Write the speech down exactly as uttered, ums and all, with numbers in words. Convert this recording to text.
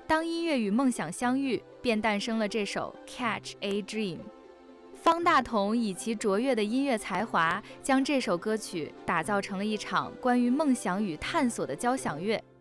当音乐与梦想相遇，便诞生了这首《Catch a Dream》。方大同以其卓越的音乐才华，将这首歌曲打造成了一场关于梦想与探索的交响乐。